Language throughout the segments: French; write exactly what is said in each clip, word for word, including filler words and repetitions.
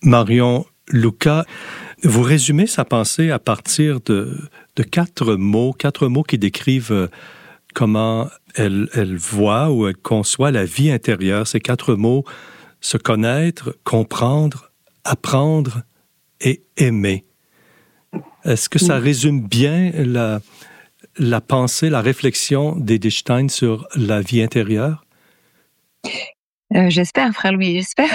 Marion Luca, vous résumez sa pensée à partir de, de quatre mots, quatre mots qui décrivent comment elle, elle voit ou elle conçoit la vie intérieure. Ces quatre mots: se connaître, comprendre, apprendre et aimer. Est-ce que ça résume bien la, la pensée, la réflexion d'Edith Stein sur la vie intérieure? Euh, j'espère, frère Louis, j'espère.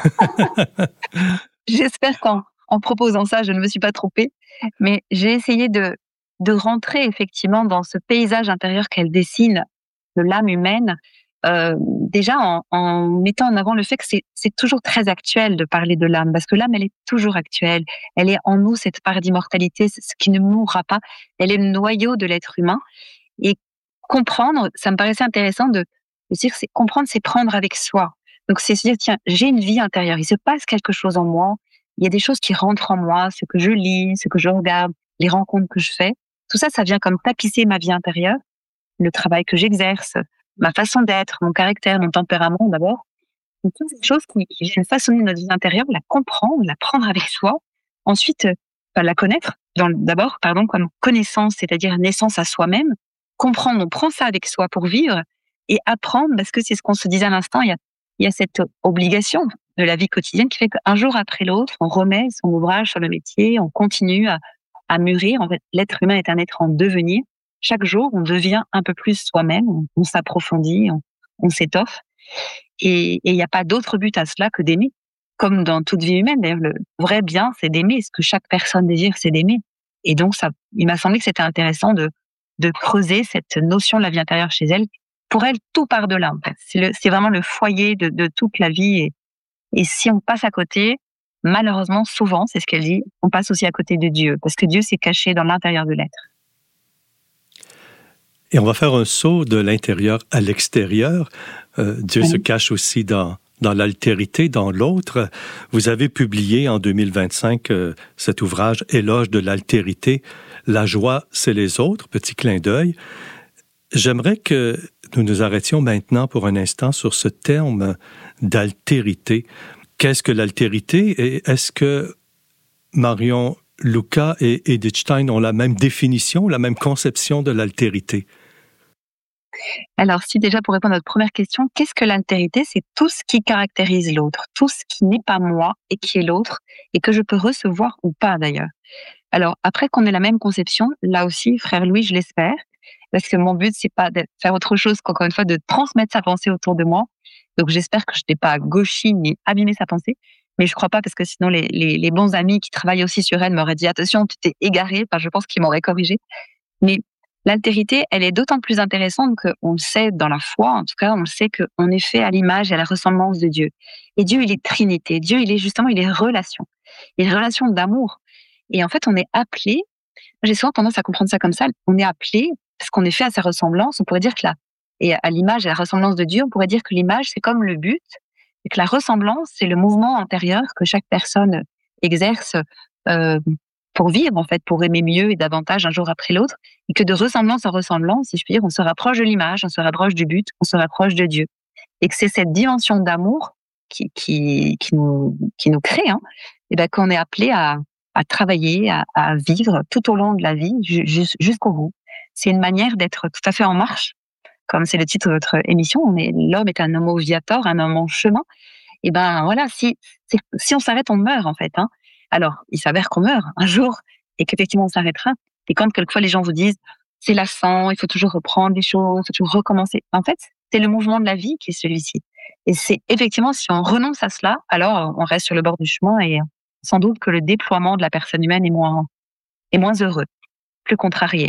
J'espère qu'en en proposant ça, je ne me suis pas trompée, mais j'ai essayé de, de rentrer effectivement dans ce paysage intérieur qu'elle dessine de l'âme humaine, euh, déjà en, en mettant en avant le fait que c'est, c'est toujours très actuel de parler de l'âme, parce que l'âme, elle est toujours actuelle. Elle est en nous, cette part d'immortalité, ce qui ne mourra pas. Elle est le noyau de l'être humain. Et comprendre, ça me paraissait intéressant de, de dire, c'est comprendre, c'est prendre avec soi. Donc, c'est se dire, tiens, j'ai une vie intérieure, il se passe quelque chose en moi, il y a des choses qui rentrent en moi, ce que je lis, ce que je regarde, les rencontres que je fais. Tout ça, ça vient comme tapisser ma vie intérieure, le travail que j'exerce, ma façon d'être, mon caractère, mon tempérament d'abord. Donc, toutes ces choses qui, qui viennent façonner notre vie intérieure, la comprendre, la prendre avec soi. Ensuite, euh, la connaître, dans, d'abord, pardon, comme connaissance, c'est-à-dire naissance à soi-même. Comprendre, on prend ça avec soi pour vivre, et apprendre, parce que c'est ce qu'on se disait à l'instant, il y a, il y a cette obligation de la vie quotidienne qui fait qu'un jour après l'autre, on remet son ouvrage sur le métier, on continue à, à mûrir. En fait, l'être humain est un être en devenir. Chaque jour, on devient un peu plus soi-même, on, on s'approfondit, on, on s'étoffe. Et il n'y a pas d'autre but à cela que d'aimer. Comme dans toute vie humaine, d'ailleurs, le vrai bien, c'est d'aimer. Ce que chaque personne désire, c'est d'aimer. Et donc, ça, il m'a semblé que c'était intéressant de, de creuser cette notion de la vie intérieure chez elle. Pour elle, tout part de là, en fait. C'est, le, c'est vraiment le foyer de, de toute la vie. Et, et si on passe à côté, malheureusement, souvent, c'est ce qu'elle dit, on passe aussi à côté de Dieu. Parce que Dieu s'est caché dans l'intérieur de l'être. Et on va faire un saut de l'intérieur à l'extérieur. Euh, Dieu oui. se cache aussi dans, dans l'altérité, dans l'autre. Vous avez publié en deux mille vingt-cinq euh, cet ouvrage « Éloge de l'altérité. La joie, c'est les autres », petit clin d'œil. J'aimerais que nous nous arrêtions maintenant pour un instant sur ce terme d'altérité. Qu'est-ce que l'altérité et est-ce que Marion Luca et Edith Stein ont la même définition, la même conception de l'altérité? Alors, si déjà pour répondre à votre première question, qu'est-ce que l'altérité? C'est tout ce qui caractérise l'autre, tout ce qui n'est pas moi et qui est l'autre, et que je peux recevoir ou pas d'ailleurs. Alors, après qu'on ait la même conception, là aussi, frère Louis, je l'espère, parce que mon but, c'est pas de faire autre chose qu'encore une fois de transmettre sa pensée autour de moi. Donc, j'espère que je n'ai pas gauchi ni abîmé sa pensée. Mais je crois pas, parce que sinon, les, les, les bons amis qui travaillent aussi sur elle m'auraient dit, attention, tu t'es égaré. Enfin, je pense qu'ils m'auraient corrigé. Mais l'altérité, elle est d'autant plus intéressante qu'on le sait dans la foi, en tout cas, on le sait qu'on est fait à l'image et à la ressemblance de Dieu. Et Dieu, il est Trinité. Dieu, il est justement, il est relation. Il est relation d'amour. Et en fait, on est appelé, j'ai souvent tendance à comprendre ça comme ça, on est appelé, parce qu'on est fait à sa ressemblance, on pourrait dire que là, et à l'image et à la ressemblance de Dieu, on pourrait dire que l'image, c'est comme le but, et que la ressemblance, c'est le mouvement intérieur que chaque personne exerce euh, pour vivre, en fait, pour aimer mieux et davantage un jour après l'autre, et que de ressemblance en ressemblance, si je puis dire, on se rapproche de l'image, on se rapproche du but, on se rapproche de Dieu. Et que c'est cette dimension d'amour qui, qui, qui, nous, qui nous crée, hein, et ben, qu'on est appelé à, à travailler, à, à vivre tout au long de la vie, jusqu'au bout. C'est une manière d'être tout à fait en marche, comme c'est le titre de votre émission. On est, l'homme est un homo viator, un homme en chemin. Et ben voilà, si, si on s'arrête, on meurt en fait. Hein. Alors, il s'avère qu'on meurt un jour et qu'effectivement on s'arrêtera. Et quand quelquefois les gens vous disent c'est lassant, il faut toujours reprendre les choses, il faut toujours recommencer. En fait, c'est le mouvement de la vie qui est celui-ci. Et c'est effectivement, si on renonce à cela, alors on reste sur le bord du chemin et sans doute que le déploiement de la personne humaine est moins, est moins heureux, plus contrarié.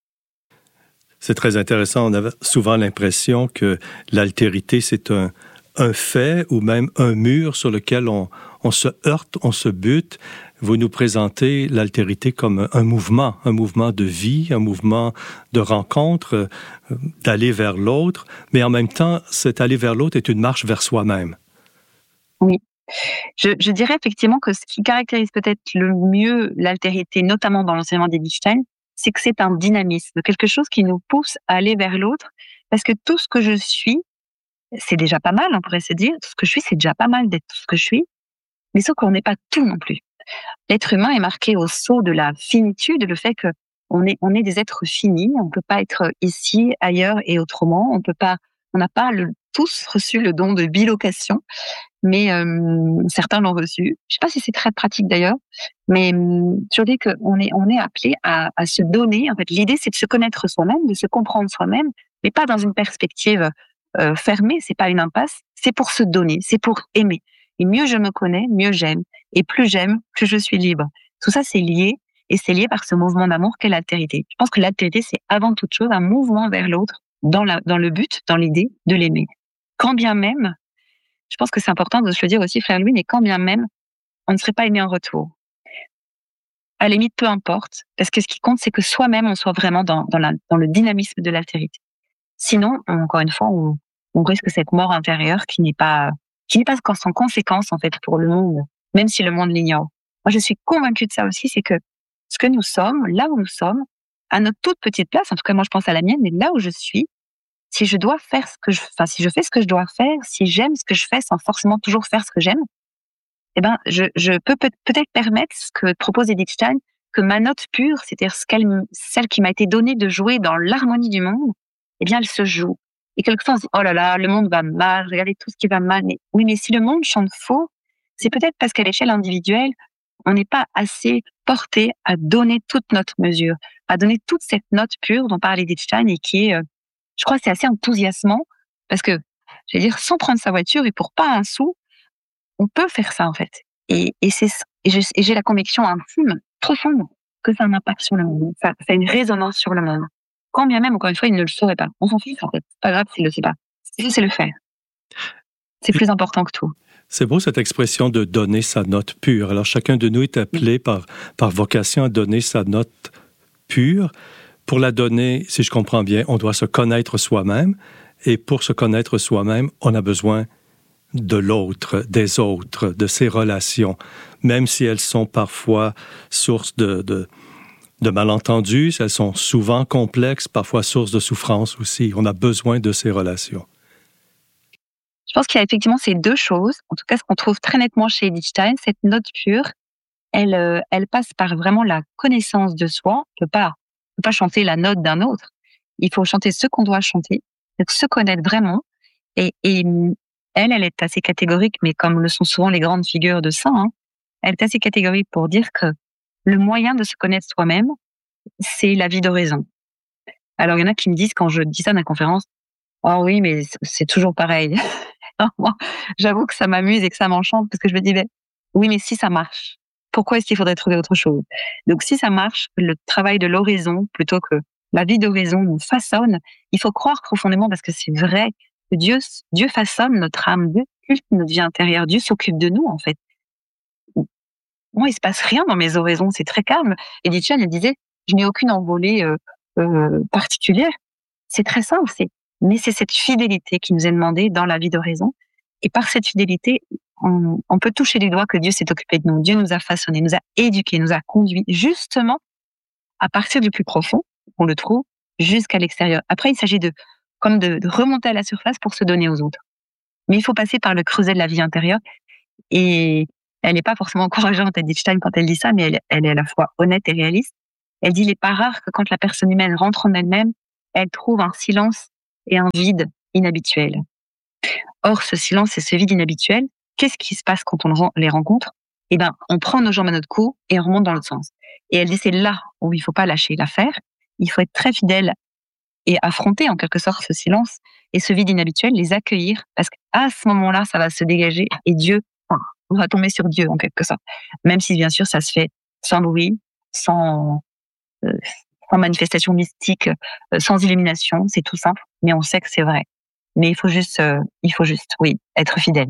C'est très intéressant. On a souvent l'impression que l'altérité, c'est un, un fait ou même un mur sur lequel on, on se heurte, on se bute. Vous nous présentez l'altérité comme un mouvement, un mouvement de vie, un mouvement de rencontre, euh, d'aller vers l'autre, mais en même temps, cet aller vers l'autre est une marche vers soi-même. Oui. Je, je dirais effectivement que ce qui caractérise peut-être le mieux l'altérité, notamment dans l'enseignement d'Edith Stein, c'est que c'est un dynamisme, quelque chose qui nous pousse à aller vers l'autre, parce que tout ce que je suis, c'est déjà pas mal, on pourrait se dire, tout ce que je suis, c'est déjà pas mal d'être tout ce que je suis, Mais sauf qu'on n'est pas tout non plus. L'être humain est marqué au sceau de la finitude, le fait que on est, on est des êtres finis, on peut pas être ici, ailleurs et autrement, on peut pas, on n'a pas le, tous reçu le don de bilocation, mais euh, certains l'ont reçu. Je sais pas si c'est très pratique d'ailleurs, mais euh, je dis qu'on est, on est appelé à, à se donner. En fait, l'idée c'est de se connaître soi-même, de se comprendre soi-même, mais pas dans une perspective euh, fermée. C'est pas une impasse. C'est pour se donner, c'est pour aimer. Et mieux je me connais, mieux j'aime. Et plus j'aime, plus je suis libre. Tout ça, c'est lié. Et c'est lié par ce mouvement d'amour qu'est l'altérité. Je pense que l'altérité, c'est avant toute chose un mouvement vers l'autre, dans, la, dans le but, dans l'idée de l'aimer. Quand bien même, je pense que c'est important de se le dire aussi, frère Louis, mais quand bien même, on ne serait pas aimé en retour. À la limite, peu importe. Parce que ce qui compte, c'est que soi-même, on soit vraiment dans, dans, la, dans le dynamisme de l'altérité. Sinon, encore une fois, on, on risque cette mort intérieure qui n'est pas, qui n'est pas sans conséquence, en fait, pour le monde, même si le monde l'ignore. Moi, je suis convaincue de ça aussi, c'est que ce que nous sommes, là où nous sommes, à notre toute petite place, en tout cas, moi, je pense à la mienne, mais là où je suis, si je dois faire ce que je, enfin, si je fais ce que je dois faire, si j'aime ce que je fais sans forcément toujours faire ce que j'aime, eh ben, je, je peux peut- peut-être permettre ce que propose Edith Stein, que ma note pure, c'est-à-dire ce qu'elle, celle qui m'a été donnée de jouer dans l'harmonie du monde, eh bien, elle se joue. Et quelquefois, on se dit, oh là là, le monde va mal, regardez tout ce qui va mal. Mais oui, mais si le monde chante faux, c'est peut-être parce qu'à l'échelle individuelle, on n'est pas assez porté à donner toute notre mesure, à donner toute cette note pure dont parlait Edith Stein et qui est, euh, je crois, c'est assez enthousiasmant parce que, je vais dire, sans prendre sa voiture et pour pas un sou, on peut faire ça en fait. Et, et c'est et, je, et j'ai la conviction intime, profonde, que ça a un impact sur le monde, ça, ça a une résonance sur le monde. Quand bien même, encore une fois, il ne le saurait pas. On s'en fiche en fait. C'est pas grave s'il le sait pas. Ce qu'il c'est le faire. C'est plus important que tout. C'est beau cette expression de donner sa note pure. Alors chacun de nous est appelé par, par vocation à donner sa note pure. Pour la donner, si je comprends bien, on doit se connaître soi-même. Et pour se connaître soi-même, on a besoin de l'autre, des autres, de ces relations, même si elles sont parfois source de, de, de malentendus, elles sont souvent complexes, parfois source de souffrance aussi. On a besoin de ces relations. Je pense qu'il y a effectivement ces deux choses, en tout cas ce qu'on trouve très nettement chez Edith Stein, cette note pure, elle, euh, elle passe par vraiment la connaissance de soi. On ne peut pas, on peut pas chanter la note d'un autre. Il faut chanter ce qu'on doit chanter, donc se connaître vraiment. Et, et elle, elle est assez catégorique, mais comme le sont souvent les grandes figures de saints, hein, elle est assez catégorique pour dire que le moyen de se connaître soi-même, c'est la vie d'oraison. Alors, il y en a qui me disent, quand je dis ça dans la conférence, « Oh oui, mais c'est toujours pareil. » Moi, j'avoue que ça m'amuse et que ça m'enchante, parce que je me dis, ben, oui, mais si ça marche, pourquoi est-ce qu'il faudrait trouver autre chose? Donc, si ça marche, le travail de l'oraison, plutôt que la vie d'oraison nous façonne, il faut croire profondément, parce que c'est vrai, que Dieu, Dieu façonne notre âme, Dieu cultive notre vie intérieure, Dieu s'occupe de nous, en fait. Moi, il se passe rien dans mes oraisons, c'est très calme. Edith Stein, elle disait, je n'ai aucune envolée euh, euh, particulière. C'est très simple, c'est, mais c'est cette fidélité qui nous est demandée dans la vie d'oraison. Et par cette fidélité, on, on peut toucher du doigt que Dieu s'est occupé de nous. Dieu nous a façonnés, nous a éduqués, nous a conduits, justement, à partir du plus profond, on le trouve, jusqu'à l'extérieur. Après, il s'agit de, comme de, de remonter à la surface pour se donner aux autres. Mais il faut passer par le creuset de la vie intérieure. Et elle n'est pas forcément encourageante, Edith Stein, quand elle dit ça, mais elle, elle est à la fois honnête et réaliste. Elle dit, il n'est pas rare que quand la personne humaine rentre en elle-même, elle trouve un silence et un vide inhabituel. Or, ce silence et ce vide inhabituel, qu'est-ce qui se passe quand on les rencontre? Eh ben, on prend nos jambes à notre cou et on remonte dans l'autre sens. Et elle dit, c'est là où il ne faut pas lâcher l'affaire. Il faut être très fidèle et affronter en quelque sorte ce silence et ce vide inhabituel, les accueillir, parce qu'à ce moment-là, ça va se dégager et Dieu, enfin, on va tomber sur Dieu en quelque sorte. Même si bien sûr, ça se fait sans bruit, sans, euh, sans manifestation mystique, euh, sans illumination, c'est tout simple, mais on sait que c'est vrai. Mais il faut juste, euh, il faut juste, oui, être fidèle.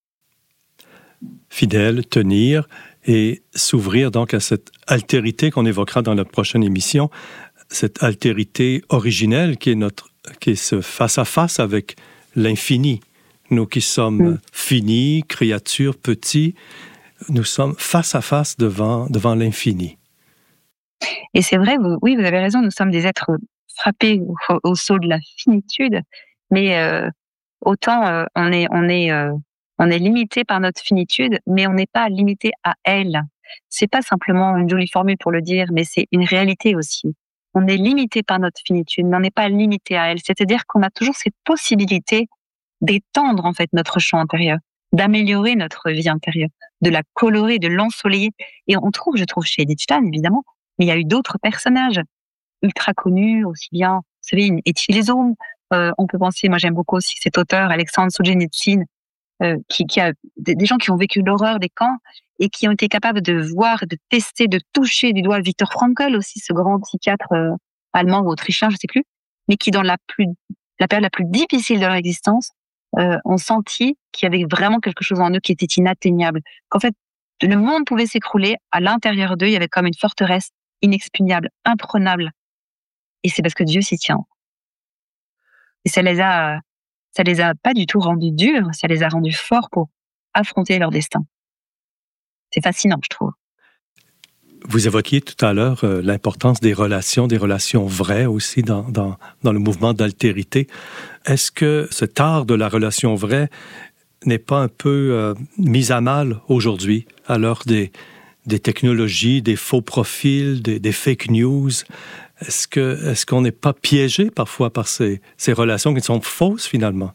Fidèle, tenir et s'ouvrir donc à cette altérité qu'on évoquera dans notre prochaine émission, cette altérité originelle qui est notre, qui est ce face-à-face avec l'infini. Nous qui sommes mmh. finis, créatures, petits, nous sommes face-à-face devant, devant l'infini. Et c'est vrai, vous, oui, vous avez raison, nous sommes des êtres frappés au, au sceau de la finitude, mais euh, autant euh, on est, on est, euh, On est limité par notre finitude, mais on n'est pas limité à elle. C'est pas simplement une jolie formule pour le dire, mais c'est une réalité aussi. On est limité par notre finitude, mais on n'est pas limité à elle. C'est-à-dire qu'on a toujours cette possibilité d'étendre en fait notre champ intérieur, d'améliorer notre vie intérieure, de la colorer, de l'ensoleiller. Et on trouve, je trouve, chez Edith Stein, évidemment, mais il y a eu d'autres personnages ultra connus, aussi bien, vous savez, une Étienne Lézaume. Euh, on peut penser, moi j'aime beaucoup aussi cet auteur, Alexandre Solzhenitsyn, euh, qui, qui a des, des gens qui ont vécu l'horreur des camps et qui ont été capables de voir, de tester, de toucher du doigt Viktor Frankl aussi, ce grand psychiatre euh, allemand ou autrichien, je sais plus, mais qui dans la plus, la période la plus difficile de leur existence, euh, ont senti qu'il y avait vraiment quelque chose en eux qui était inatteignable. Qu'en fait, le monde pouvait s'écrouler, à l'intérieur d'eux, il y avait comme une forteresse inexpugnable, imprenable. Et c'est parce que Dieu s'y tient. Et ça les a, ça les a pas du tout rendus durs, ça les a rendus forts pour affronter leur destin. C'est fascinant, je trouve. Vous évoquiez tout à l'heure euh, l'importance des relations, des relations vraies aussi dans, dans, dans le mouvement d'altérité. Est-ce que cet art de la relation vraie n'est pas un peu euh, mis à mal aujourd'hui, à l'heure des, des technologies, des faux profils, des, des fake news? Est-ce que, est-ce qu'on n'est pas piégé parfois par ces, ces relations qui sont fausses finalement?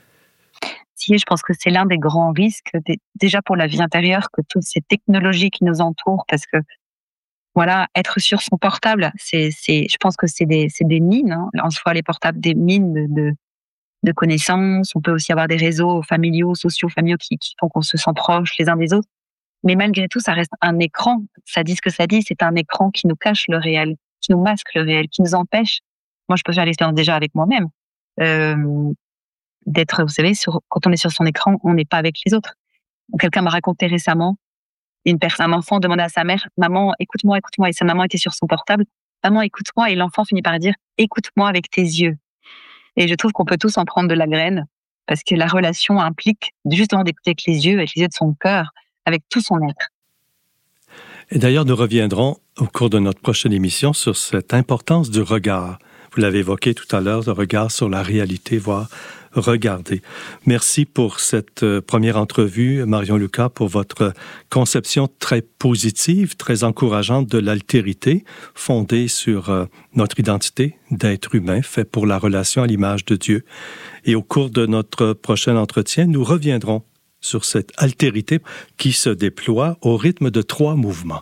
Si, je pense que c'est l'un des grands risques, déjà pour la vie intérieure, que toutes ces technologies qui nous entourent, parce que voilà, être sur son portable, c'est, c'est, je pense que c'est des, c'est des mines, hein. En soi, les portables, des mines de, de, de connaissances. On peut aussi avoir des réseaux familiaux, sociaux, familiaux qui, qui font qu'on se sent proches les uns des autres. Mais malgré tout, ça reste un écran. Ça dit ce que ça dit, c'est un écran qui nous cache le réel, qui nous masque le réel, qui nous empêche. Moi, je peux faire l'expérience déjà avec moi-même, euh, d'être, vous savez, sur, quand on est sur son écran, on n'est pas avec les autres. Quelqu'un m'a raconté récemment, une personne, un enfant demandait à sa mère, maman, écoute-moi, écoute-moi, et sa maman était sur son portable, maman, écoute-moi, et l'enfant finit par dire, écoute-moi avec tes yeux. Et je trouve qu'on peut tous en prendre de la graine, parce que la relation implique justement d'écouter avec les yeux, avec les yeux de son cœur, avec tout son être. Et d'ailleurs, nous reviendrons au cours de notre prochaine émission sur cette importance du regard. Vous l'avez évoqué tout à l'heure, le regard sur la réalité, voire regarder. Merci pour cette première entrevue, Marion Lucas, pour votre conception très positive, très encourageante de l'altérité, fondée sur notre identité d'être humain, fait pour la relation à l'image de Dieu. Et au cours de notre prochain entretien, nous reviendrons sur cette altérité qui se déploie au rythme de trois mouvements.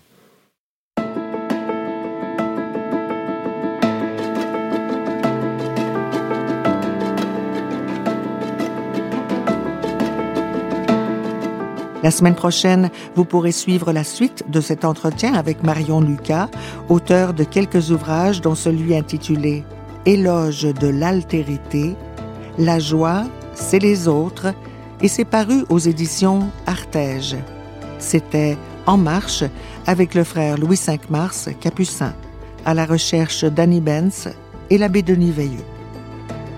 La semaine prochaine, vous pourrez suivre la suite de cet entretien avec Marion Lucas, auteure de quelques ouvrages dont celui intitulé « Éloge de l'altérité », « La joie, c'est les autres » et c'est paru aux éditions Artege. C'était En marche avec le frère Louis cinq Mars, capucin, à la recherche d'Annie Benz et l'abbé Denis Veilleux.